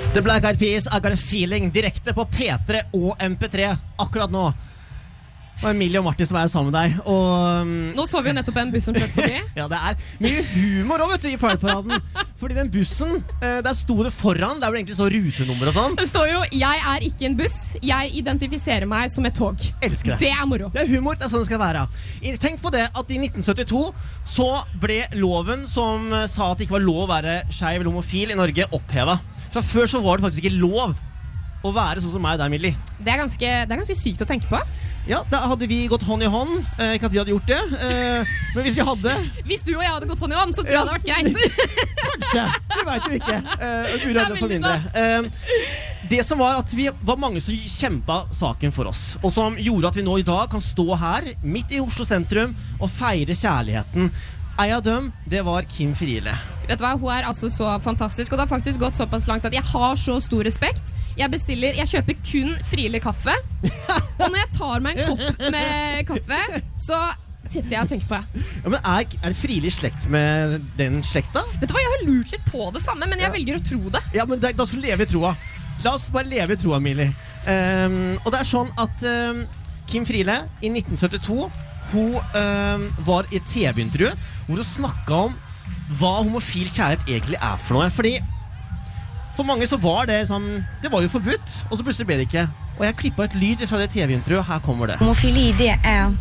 The Black Eyed Peas, I Got a Feeling, direkte på P3 og MP3 akkurat nå. Og Emilie og Martin som sammen med deg. Og nå så vi jo nettopp en buss som kjørte forbi. ja, det mye humor også, vet du, i Pride-paraden. Fordi den bussen, der sto det foran, der ble egentlig så rutenummer og sånn. Det står jo, jeg er ikke en buss, jeg identifiserer meg som et tog. Elsker det. Det moro. Det humor, det sånn det skal være. Tenk på det at i 1972 så ble loven som sa at det ikke var lov å være skeiv eller homofil i Norge opphevet. Fra før så var det faktisk ikke lov å være sånn som meg der, Millie. Det er ganske sykt å tenke på. Ja, da hadde vi gått hånd i hånd. Ikke at vi hadde gjort det, men hvis vi hadde... Hvis du og jeg hadde gått hånd i hånd, så tror jeg det hadde vært greit. Kanskje, det vet du ikke. Uredde for mindre. Det som var at vi var mange som kjempet saken for oss, og som gjorde at vi nå i dag kan stå her, midt i Oslo sentrum, og feire kjærligheten. En av dem, det var Kim Friele. Vet du hva, hun er altså så fantastisk, og det har faktisk gått såpass langt at jeg har så stor respekt. Jeg kjøper kun Friele kaffe, og når jeg tar meg en kopp med kaffe, så sitter jeg og tenker på det. Ja, men er det Friele i slekt med den slekta? Vet du hva, jeg har lurt litt på det samme, men jeg velger å tro det. Ja, men da skal vi leve i troa. La oss bare leve i troa, Emilie. Og det sånn at Kim Friele i 1972 hun var i et TV-intervju hvor hun snakket om hva homofil kjærlighet egentlig for noe. Fordi for mange så var det sånn, det var jo forbudt, og så plutselig ble det ikke. Og jeg klippet et lyd fra det TV-intervjuet, her kommer det. Homofili, det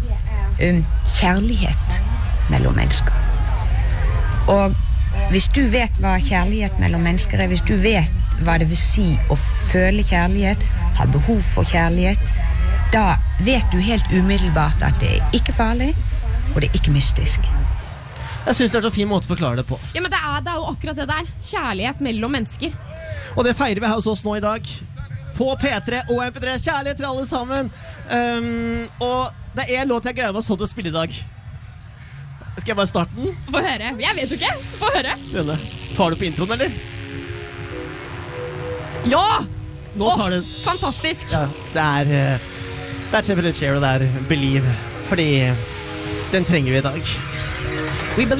kjærlighet mellom mennesker. Og hvis du vet hva kjærlighet mellom mennesker hvis du vet hva det vil si å føle kjærlighet, ha behov for kjærlighet, da vet du helt umiddelbart at det ikke farlig, og det ikke mystisk. Jeg synes det så fin måte å forklare det på. Ja, men det er jo akkurat det der. Kjærlighet mellom mennesker. Og det feirer vi her hos oss nå i dag. På P3 og MP3. Kjærlighet til alle sammen. Og det en låt jeg gleder meg sånn til å spille i dag. Skal jeg bare starte den? Få høre. Jeg vet jo ikke. Få høre. Denne. Tar du på introen, eller? Ja! Nå tar den. Fantastisk. Ja, det Temperature Chair og det Believe. Fordi den trenger vi i dag. We believe.